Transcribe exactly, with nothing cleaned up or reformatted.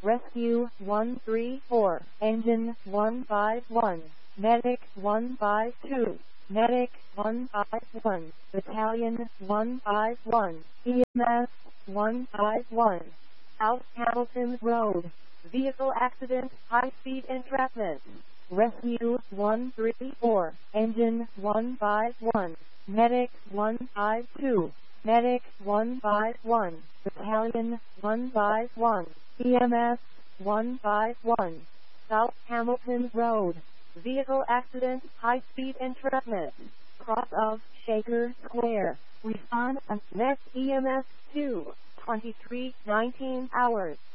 Rescue one three four, Engine one five one, Medic one five two, Medic one five one, Battalion one five one, E M S one five one. South Hamilton Road. Vehicle accident, high-speed entrapment. Rescue one three four, Engine one five one, Medic one five two, Medic one five one, Battalion one five one, E M S one five one. South Hamilton Road. Vehicle accident, high-speed entrapment. Cross of Shaker Square. Respond at next E M S two, twenty-three nineteen hours.